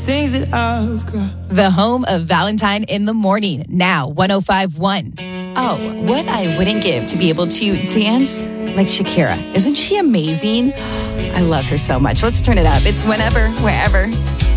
Things that I've got. The home of Valentine in the Morning, now 105.1. Oh, what I wouldn't give to be able to dance like Shakira. Isn't she amazing? I love her so much. Let's turn it up. It's Whenever, Wherever.